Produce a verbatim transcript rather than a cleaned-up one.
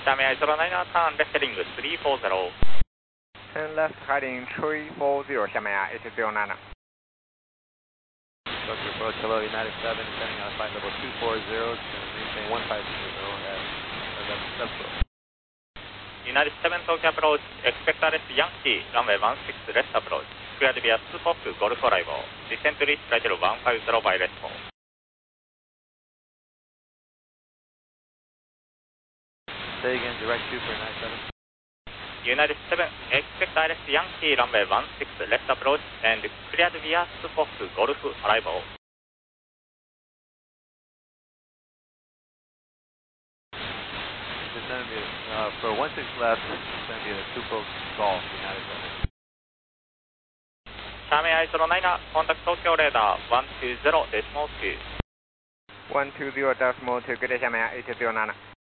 斜面 I ゼロナイン turn left heading three four zero. Turn left heading three four zero 斜面 eight zero nine. Structure approach, hello, United seven, descending on flight level two four zero, maintain one five zero at left approach. United seven Tokyo approach, expect arrest Yankee, runway one six left approach. Cleared via Fox Golf arrival. Descent to reach flight level one five zero by left four. Say again, direct two for United seven. United seven, expect arrest Yankee, runway one six left approach and cleared via Fox Golf arrival. Descend via, uh, for one six left, descend via two Fox Golf, United seven. 斜面 I ゼロナイン contact Tokyo radar one two zero decimal two. one two zero decimal two 下面 eight zero nine.